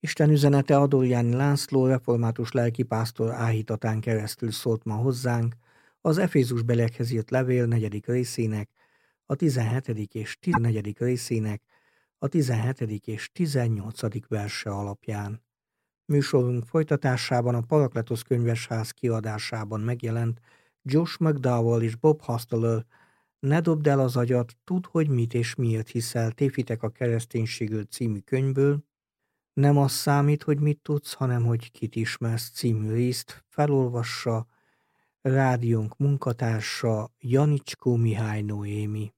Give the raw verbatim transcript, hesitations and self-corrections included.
Isten üzenete Adorjáni László református lelkipásztor áhítatán keresztül szólt ma hozzánk az Efézusbeliekhez írt levél negyedik részének, a tizenhetedik és tizennegyedik részének, a tizenhetedik és tizennyolcadik verse alapján. Műsorunk folytatásában a Parakletosz könyvesház kiadásában megjelent Josh McDowell és Bob Hosteler Ne dobd el az agyat, tudd, hogy mit és miért hiszel, tévhitek a kereszténységről című könyvből, Nem az számít, hogy mit tudsz, hanem hogy kit ismersz című részt felolvassa rádiónk munkatársa Janicskó Mihály Noémi.